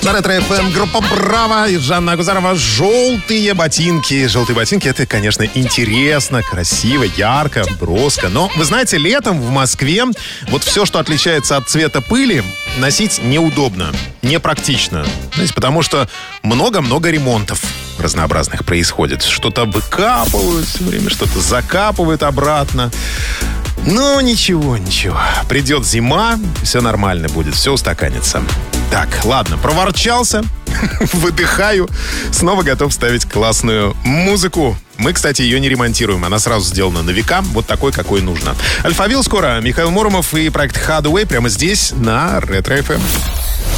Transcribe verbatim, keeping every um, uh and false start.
На Ретро-эф эм группа «Браво» и Жанна Агузарова «Желтые ботинки». Желтые ботинки — это, конечно, интересно, красиво, ярко, броско. Но, вы знаете, летом в Москве вот все, что отличается от цвета пыли, носить неудобно, непрактично. Знаете, потому что много-много ремонтов разнообразных происходит. Что-то выкапывают все время, что-то закапывают обратно. Ну, ничего, ничего. Придет зима, все нормально будет, все устаканится. Так, ладно, проворчался, выдыхаю, снова готов ставить классную музыку. Мы, кстати, ее не ремонтируем, она сразу сделана на века, вот такой, какой нужно. Альфавил скоро, Михаил Муромов и проект Hathaway прямо здесь, на Ретро-эф эм.